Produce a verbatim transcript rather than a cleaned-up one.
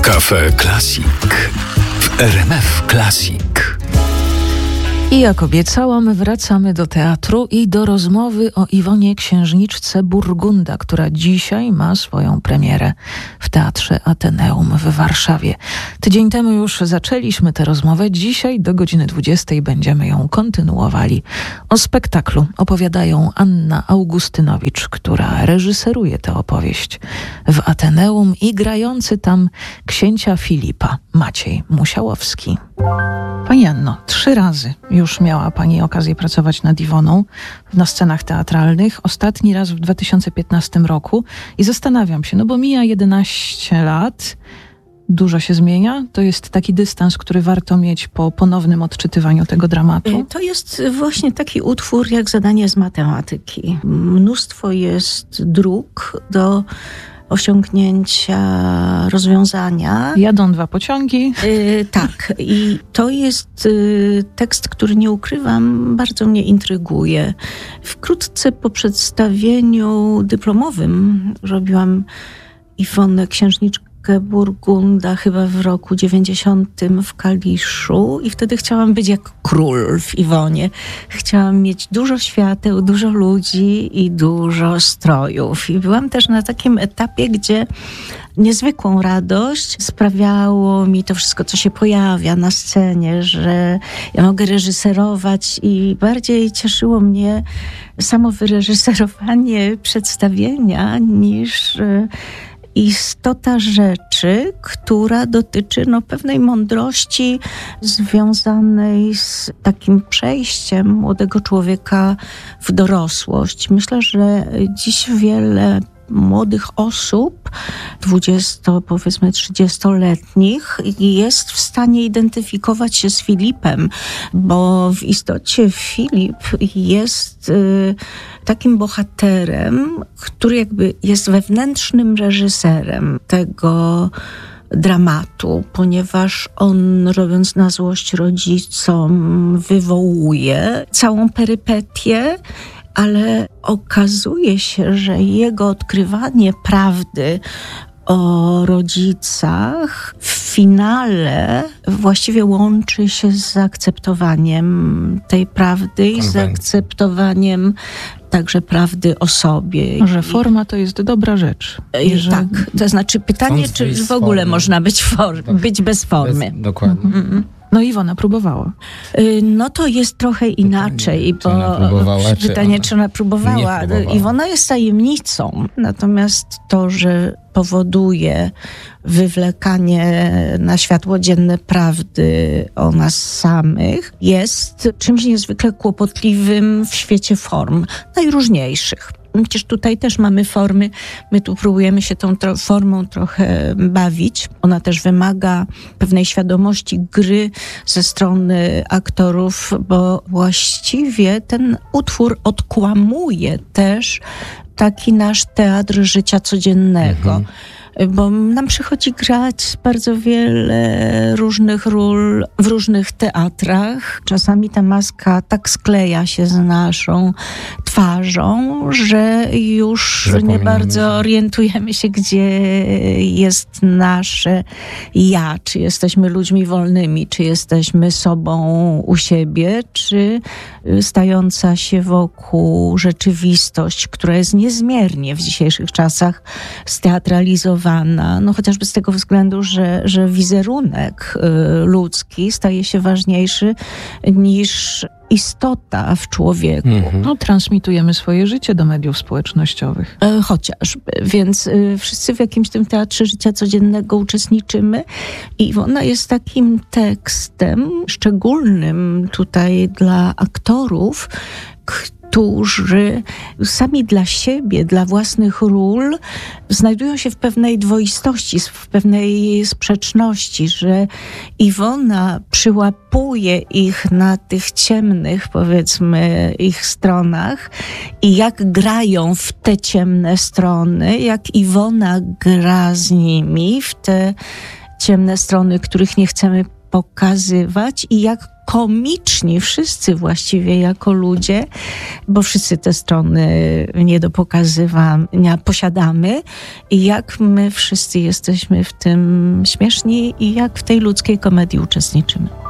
Cafe Classic w R M F Classic. I jak obiecałam, wracamy do teatru i do rozmowy o Iwonie Księżniczce Burgunda, która dzisiaj ma swoją premierę w Teatrze Ateneum w Warszawie. Tydzień temu już zaczęliśmy tę rozmowę. Dzisiaj do godziny dwudziestej będziemy ją kontynuowali. O spektaklu opowiadają Anna Augustynowicz, która reżyseruje tę opowieść w Ateneum, i grający tam księcia Filipa Maciej Musiałowski. Pani Anno, trzy razy już miała Pani okazję pracować nad Iwoną na scenach teatralnych. Ostatni raz w dwa tysiące piętnastym roku. I zastanawiam się, no bo mija jedenaście lat, dużo się zmienia. To jest taki dystans, który warto mieć po ponownym odczytywaniu tego dramatu. To jest właśnie taki utwór jak zadanie z matematyki. Mnóstwo jest dróg do osiągnięcia rozwiązania. Jadą dwa pociągi. Yy, tak. I to jest yy, tekst, który, nie ukrywam, bardzo mnie intryguje. Wkrótce po przedstawieniu dyplomowym robiłam Iwonę Księżniczkę Burgunda chyba w roku dziewięćdziesiątym w Kaliszu i wtedy chciałam być jak król w Iwonie. Chciałam mieć dużo świateł, dużo ludzi i dużo strojów. I byłam też na takim etapie, gdzie niezwykłą radość sprawiało mi to wszystko, co się pojawia na scenie, że ja mogę reżyserować, i bardziej cieszyło mnie samo wyreżyserowanie przedstawienia niż istota rzeczy, która dotyczy no, pewnej mądrości związanej z takim przejściem młodego człowieka w dorosłość. Myślę, że dziś wiele młodych osób, dwudziesto, powiedzmy trzydziestoletnich, jest w stanie identyfikować się z Filipem, bo w istocie Filip jest y, takim bohaterem, który jakby jest wewnętrznym reżyserem tego dramatu, ponieważ on, robiąc na złość rodzicom, wywołuje całą perypetię, ale okazuje się, że jego odkrywanie prawdy o rodzicach w finale właściwie łączy się z zaakceptowaniem tej prawdy i z zaakceptowaniem także prawdy o sobie. Że forma to jest dobra rzecz. I że... Tak, to znaczy pytanie, czy w ogóle formy. można być, for... tak. być bez formy. Bez, dokładnie. Mm-hmm. No Iwona próbowała. No to jest trochę inaczej, pytanie, bo czy ona próbowała, pytanie, czy, czy ona próbowała. próbowała. Iwona jest tajemnicą, natomiast to, że powoduje wywlekanie na światło dzienne prawdy o nas samych, jest czymś niezwykle kłopotliwym w świecie form najróżniejszych. Przecież tutaj też mamy formy, my tu próbujemy się tą tro- formą trochę bawić. Ona też wymaga pewnej świadomości gry ze strony aktorów, bo właściwie ten utwór odkłamuje też taki nasz teatr życia codziennego. Mhm. Bo nam przychodzi grać bardzo wiele różnych ról w różnych teatrach. Czasami ta maska tak skleja się z naszą twarzą, że już nie bardzo się. orientujemy się, gdzie jest nasze ja. Czy jesteśmy ludźmi wolnymi, czy jesteśmy sobą u siebie, czy stająca się wokół rzeczywistość, która jest niezmiernie w dzisiejszych czasach steatralizowana. No chociażby z tego względu, że, że wizerunek y, ludzki staje się ważniejszy niż istota w człowieku. Mhm. No, transmitujemy swoje życie do mediów społecznościowych. E, chociażby. Więc y, wszyscy w jakimś tym teatrze życia codziennego uczestniczymy i ona jest takim tekstem szczególnym tutaj dla aktorów, którzy sami dla siebie, dla własnych ról znajdują się w pewnej dwoistości, w pewnej sprzeczności, że Iwona przyłapuje ich na tych ciemnych, powiedzmy, ich stronach i jak grają w te ciemne strony, jak Iwona gra z nimi w te ciemne strony, których nie chcemy pokazywać i jak komiczni wszyscy właściwie jako ludzie, bo wszyscy te strony nie do pokazywania posiadamy i jak my wszyscy jesteśmy w tym śmieszni i jak w tej ludzkiej komedii uczestniczymy.